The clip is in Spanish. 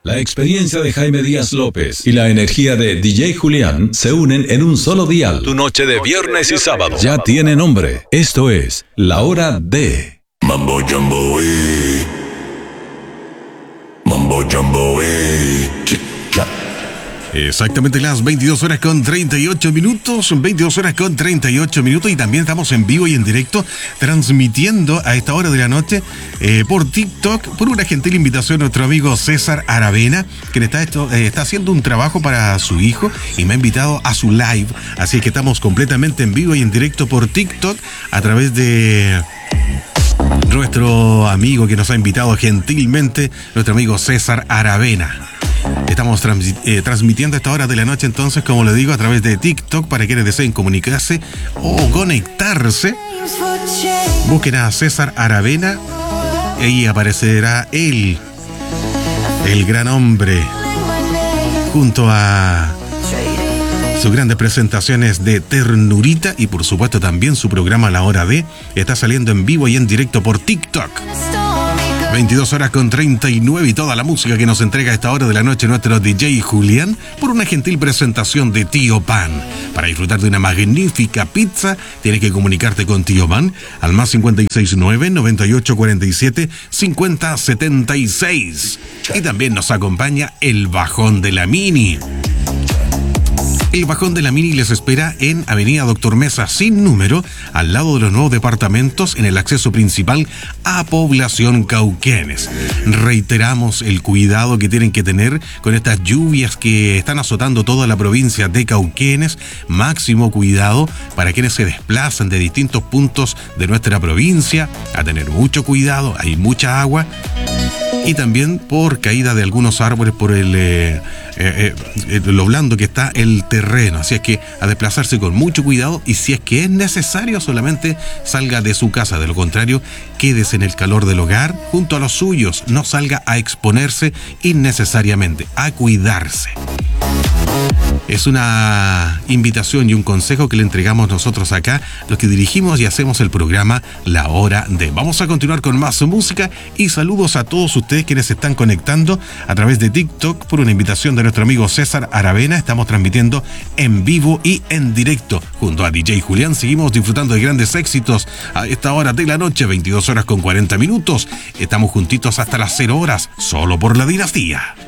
La experiencia de Jaime Díaz López y la energía de DJ Julián se unen en un solo dial. Tu noche de viernes y sábado ya tiene nombre. Esto es La Hora de Mambo Jumbo, Mambo Jumbo, Exactamente las 22 horas con 38 minutos, 22 horas con 38 minutos, y también estamos en vivo y en directo transmitiendo a esta hora de la noche por TikTok, por una gentil invitación a nuestro amigo César Aravena, que está haciendo un trabajo para su hijo y me ha invitado a su live, así que estamos completamente en vivo y en directo por TikTok a través de nuestro amigo que nos ha invitado gentilmente, nuestro amigo César Aravena. Estamos transmitiendo a esta hora de la noche, entonces, como le digo, a través de TikTok para quienes deseen comunicarse o conectarse. Busquen a César Aravena y ahí aparecerá él, el gran hombre, junto a sus grandes presentaciones de ternurita y por supuesto también su programa La Hora de está saliendo en vivo y en directo por TikTok. 22 horas con 39 y toda la música que nos entrega a esta hora de la noche nuestro DJ Julián por una gentil presentación de Tío Pan. Para disfrutar de una magnífica pizza tienes que comunicarte con Tío Pan al más 569-9847-5076. Y también nos acompaña el Bajón de la Mini. El Bajón de la Mini les espera en Avenida Doctor Mesa sin número, al lado de los nuevos departamentos en el acceso principal a Población Cauquenes. Reiteramos el cuidado que tienen que tener con estas lluvias que están azotando toda la provincia de Cauquenes. Máximo cuidado para quienes se desplazan de distintos puntos de nuestra provincia, a tener mucho cuidado, hay mucha agua. Y también por caída de algunos árboles por lo blando que está el terreno. Así es que a desplazarse con mucho cuidado y si es que es necesario solamente salga de su casa. De lo contrario, quédese en el calor del hogar junto a los suyos. No salga a exponerse innecesariamente, a cuidarse. Es una invitación y un consejo que le entregamos nosotros acá, los que dirigimos y hacemos el programa La Hora de. Vamos a continuar con más música y saludos a todos ustedes quienes se están conectando a través de TikTok por una invitación de nuestro amigo César Aravena. Estamos transmitiendo en vivo y en directo junto a DJ Julián. Seguimos disfrutando de grandes éxitos a esta hora de la noche, 22 horas con 40 minutos. Estamos juntitos hasta las 0 horas, solo por la dinastía.